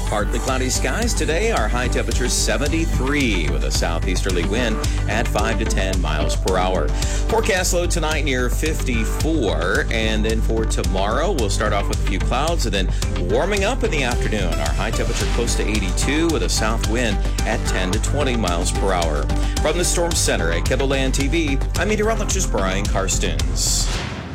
Partly cloudy skies today. Our high temperature 73 with a southeasterly wind at 5 to 10 miles per hour. Forecast low tonight near 54. And then for tomorrow, we'll start off with a few clouds and then warming up in the afternoon. Our high temperature close to 82 with a south wind at 10 to 20 miles per hour. From the Storm Center at KENDLE Land TV, I'm meteorologist Brian Karstens.